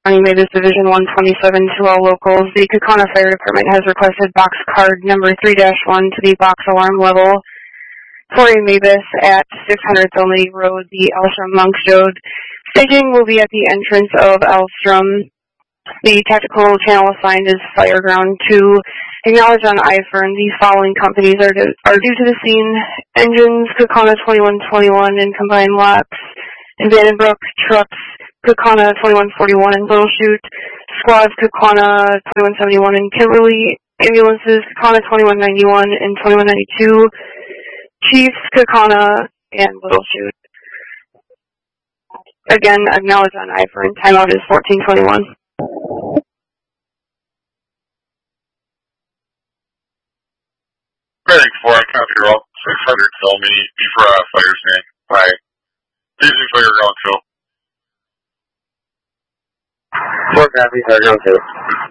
County Mavis Division 127 to all locals. The Kaukauna Fire Department has requested box card number 3-1 to the box alarm level for a Mavis at 600 Thornley Road, the Elstrom Monks Road. Staging will be at the entrance of Elstrom. The tactical channel assigned is Fireground 2. Acknowledged on iFern, the following companies are due to the scene: Engines, Kaukauna 2121 and Combined Locks, and Vandenbroek Trucks, Kaukauna 2141 and Little Chute, Squads, Kaukauna 2171 and Kimberly, Ambulances, Kaukauna 2191 and 2192, Chiefs, Kaukauna, and Little Chute. Again, acknowledged on iFern. Timeout is 14:21. Bearing 4, I copy roll. 600 fill me. B for fire's name. Bye. Easy Fireground 2. 4 copy, Fireground 2.